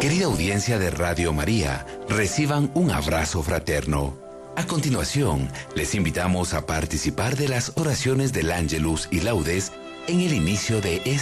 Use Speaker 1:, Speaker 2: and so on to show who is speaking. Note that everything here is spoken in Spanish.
Speaker 1: Querida audiencia de Radio María, reciban un abrazo fraterno. A continuación, les invitamos a participar de las oraciones del Ángelus y Laudes en el inicio de